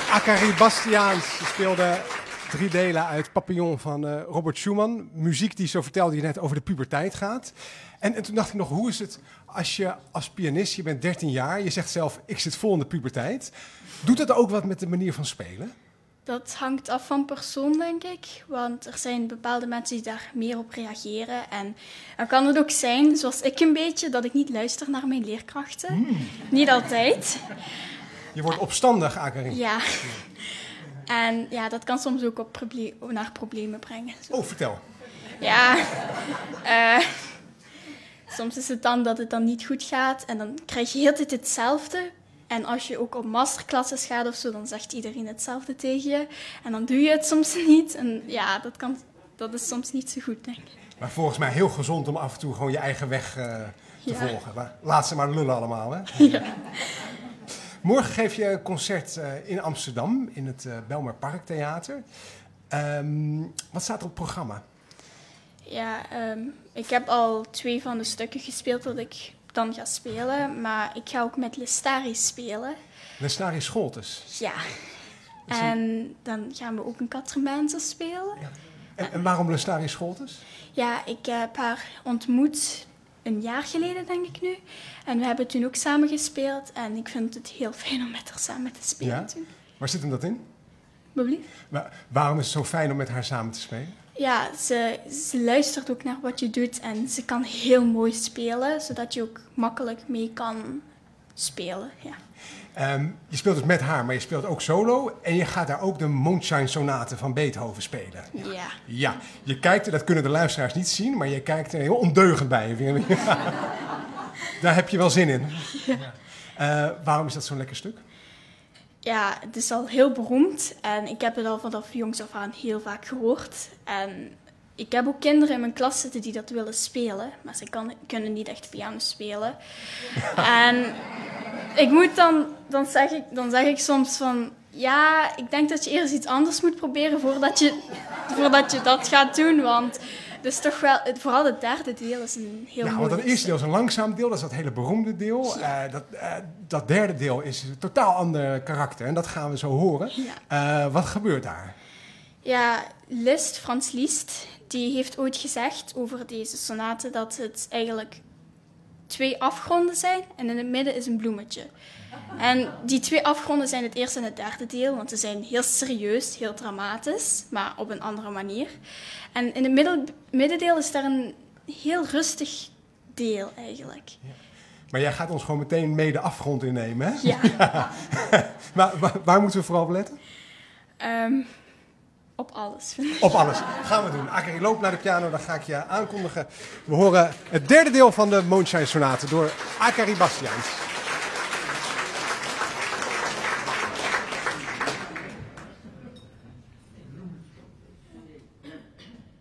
Akari Bastiaans speelde 3 delen uit Papillon van Robert Schumann. Muziek die, zo vertelde je net, over de puberteit gaat. En toen dacht ik nog, hoe is het als je als pianist, je bent 13 jaar, je zegt zelf, ik zit vol in de puberteit. Doet dat ook wat met de manier van spelen? Dat hangt af van persoon, denk ik. Want er zijn bepaalde mensen die daar meer op reageren. En dan kan het ook zijn, zoals ik een beetje, dat ik niet luister naar mijn leerkrachten. Niet altijd. Je wordt opstandig, Akari. Ja. En ja, dat kan soms ook naar problemen brengen. Oh, vertel. Ja. Soms is het dan dat het dan niet goed gaat. En dan krijg je heel de tijd hetzelfde. En als je ook op masterclasses gaat of zo, dan zegt iedereen hetzelfde tegen je. En dan doe je het soms niet. En ja, dat is soms niet zo goed, denk ik. Maar volgens mij heel gezond om af en toe gewoon je eigen weg te volgen. Maar laat ze maar lullen allemaal, hè? Ja. Morgen geef je een concert in Amsterdam, in het Belmer Parktheater. Wat staat er op het programma? Ja, ik heb al 2 van de stukken gespeeld dat ik dan ga spelen. Maar ik ga ook met Lestari spelen. Lestari Scholtes? Ja. En dan gaan we ook een Catramense spelen. Ja. En waarom Lestari Scholtes? Ja, ik heb haar ontmoet een jaar geleden, denk ik nu. En we hebben toen ook samen gespeeld. En ik vind het heel fijn om met haar samen te spelen. Ja? Toen. Waar zit hem dat in? Alsjeblieft. Waarom is het zo fijn om met haar samen te spelen? Ja, ze luistert ook naar wat je doet. En ze kan heel mooi spelen, zodat je ook makkelijk mee kan spelen. Ja. Je speelt dus met haar, maar je speelt ook solo. En je gaat daar ook de Mondschein Sonate van Beethoven spelen. Ja. Ja, je kijkt er, dat kunnen de luisteraars niet zien, maar je kijkt er heel ondeugend bij. Daar heb je wel zin in. Ja. Waarom is dat zo'n lekker stuk? Ja, het is al heel beroemd. En ik heb het al vanaf jongs af aan heel vaak gehoord. En ik heb ook kinderen in mijn klas zitten die dat willen spelen. Maar ze kunnen niet echt piano spelen. En ik moet dan zeg ik soms van... Ja, ik denk dat je eerst iets anders moet proberen voordat je dat gaat doen. Want dus toch wel, vooral het derde deel is een heel mooi. Want dat eerste deel is een langzaam deel, dat is dat hele beroemde deel. Ja. Dat derde deel is een totaal ander karakter en dat gaan we zo horen. Ja. Wat gebeurt daar? Ja, Frans Liszt, die heeft ooit gezegd over deze sonate dat het eigenlijk 2 afgronden zijn en in het midden is een bloemetje. En die 2 afgronden zijn het eerste en het derde deel, want ze zijn heel serieus, heel dramatisch, maar op een andere manier. En in het middendeel is daar een heel rustig deel eigenlijk. Ja. Maar jij gaat ons gewoon meteen mee de afgrond innemen, hè? Ja. Maar waar moeten we vooral op letten? Op alles. Op alles. Gaan we doen. Akari, loop naar de piano, dan ga ik je aankondigen. We horen het derde deel van de Mondschein Sonate door Akari Bastiaans.